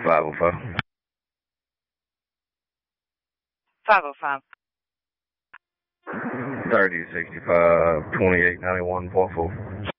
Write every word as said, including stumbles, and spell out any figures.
five oh five. five oh five. thirty, sixty-five, twenty-eight, ninety-one, point four.